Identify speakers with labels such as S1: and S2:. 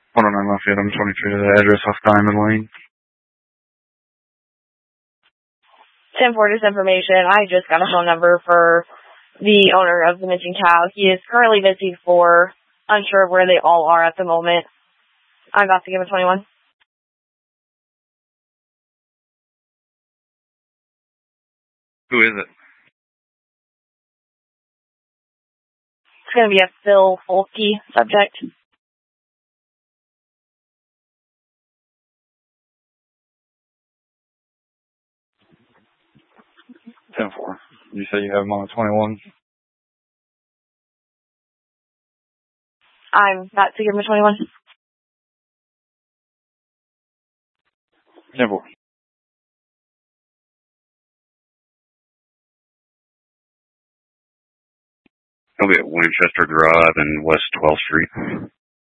S1: Hold on, Lafayette. I'm 23 to the address off Diamond Lane.
S2: 10-4, just information. I just got a phone number for the owner of the missing cow. He is currently missing 4, unsure of where they all are at the moment. I'm about to give him 21.
S1: Who is it?
S2: It's going to be a Phil Folke subject.
S1: Ten four. You say you have him on a 21?
S2: I'm about to give him a 21.
S1: 10-4. He'll be at Winchester Drive and West 12th Street.